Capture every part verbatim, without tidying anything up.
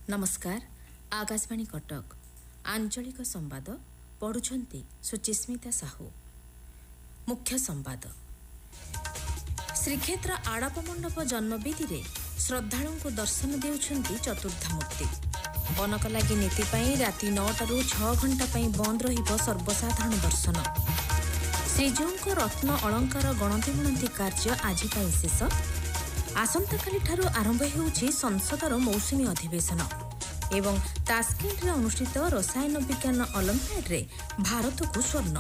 नमस्कार। आकाशवाणी कटक आंचलिक संवाद पढ़ुछंती सुचिस्मिता साहू। मुख्य संवाद। श्रीक्षेत्र आड़प मंडप जन्मवेदी रे श्रद्धालु को दर्शन देउछंती चतुर्थमूर्ति। बनक लागि नीति पई राति नौटारू छह घंटा पई बंद रहिबो सर्वसाधारण दर्शन। श्रीजीउको रत्न अलंकार गणति गणति कार्य आज पई शेष। आसंता काली ठारू आरंभ हेउछि संसदर मौसुमी अधिवेशन एवं तास्केंट रे अनुष्ठित रसायन विज्ञान ओलंपियाड रे भारत को स्वर्ण।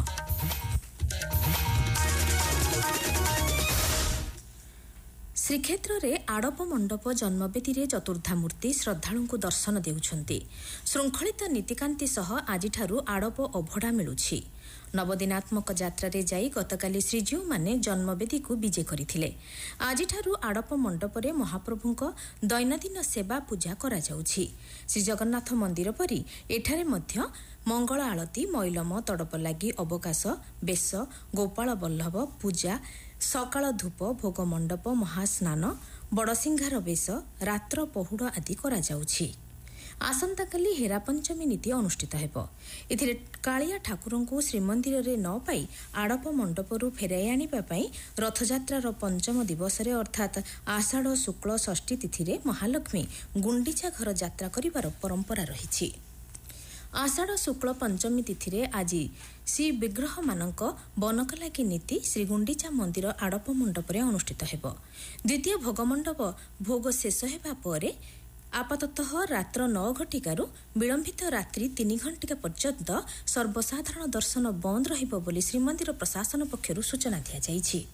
श्रीक्षेत्र रे आड़प मंडप जन्मवेदी रे चतुर्थामूर्ति श्रद्धालु को दर्शन देउछंती। श्रृंखलित नीतिकांति सह आज ठारू आड़प अभड़ा मिलुछि। नवदिनात्मक यात्रा रे जाई गतकाली श्रीजीउ माने जन्मवेदी को विजे करिथिले। आज ठारू आड़प मंडप रे महाप्रभुंक दैनंदिन सेवा पूजा करा जाउछि। श्री जगन्नाथ मंदिर परी एठारे मध्य मंगल आळती, मैलम, तड़प लागि, अवकाश, बेश, गोपाल बल्लभ पूजा, सकाळ धूप, भोग मंडप, महास्नान, बड़सिंघार बेश, रात्र पहुड़ आदि करा जाउछि। आसंता काली हेरा पंचमी नीति अनुष्ठित हेब। एथिरे कालिया ठाकुरंकु श्रीमंदिर रे न पाई आड़प मंडपरु फेराई आनिबा पई रथयात्रार पंचम दिवस रे अर्थात आषाढ़ शुक्ल षष्ठी तिथि रे महालक्ष्मी गुंडीचा घर यात्रा करिवार परंपरा रहिछि। आषाढ़ शुक्ल पंचमी तिथि रे आज श्री विग्रह मानक बनक लागि नीति श्री गुंडीचा मंदिर आड़प मंडप रे अनुष्ठित हेब। द्वितीय भोग मंडप भोग शेष हेबा परे आपाततः रात्र नौ घटिकारु विलंबित रात्रि तीन घंटिका पर्यंत सर्वसाधारण दर्शन बंद रहिबो बोली श्रीमंदिर प्रशासन पक्षरु सूचना दिया जाइछि।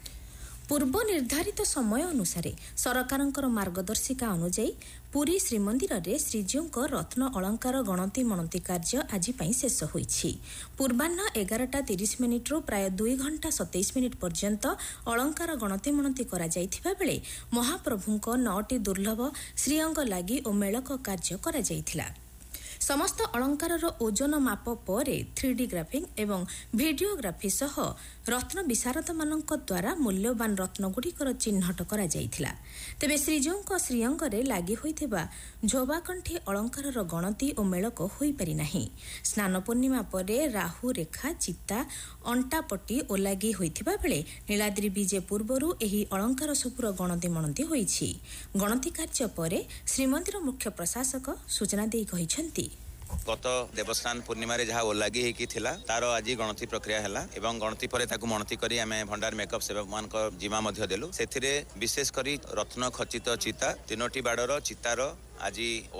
पूर्व निर्धारित समय अनुसार सरकारंकर मार्गदर्शिका अनुଯାयी पुरी श्रीमंदिर रे श्रीजीउको रत्न अलंकार गणति मणति कार्य आज पई शेष होईछि। पूर्वाह्न एगारटा तीस मिनिट रु प्राय दुई घंटा सतैश मिनिट पर्यंत अलंकार गणति मणति करा जाइथिबा बेले महाप्रभुंको नौटी दुर्लभ श्रीअंग लागि ओ मेलक कार्य करा जाइथिला। समस्त अलंकार ओजन माप पर थ्री डी ग्राफिंग एवं भिडियोग्राफी सह रत्न विशारद मानक द्वारा मूल्यवान रत्नगुड़िकर चिन्हट करा जाइथिला। तेबे श्रीजीउको श्रीअंगरे लागि होइथिबा झोबाकंठी अलंकार गणति और मेलक होई पारि नाही। स्नान पूर्णिमा परे राहु रेखा चिता अंटापट्टी ओ लागि होइथिबा बेले नीलाद्रि विजे पूर्वरु एही अलंकार सबुर गणति मणति होइछि। गणति कार्य परे श्रीमंदिर मुख्य प्रशासक सूचना देई कहिसंती गत देवस्थान पूर्णिमा रे जहाँ ओलागी हेकी थिला तार आज गणति प्रक्रिया हैला एवं गणति परे ताकु मणति करी आमे भंडार मेकअप सेवक मान को जिमा मध्य देलु। सेथिरे विशेष करी रत्न खचित चिता तीनोटी बाडर चितार आज